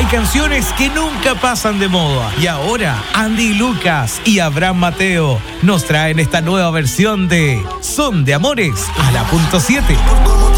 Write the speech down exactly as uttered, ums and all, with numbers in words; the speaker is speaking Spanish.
canciones que nunca pasan de moda. Y ahora, Andy Lucas y Abraham Mateo nos traen esta nueva versión de Son de Amores a la punto siete.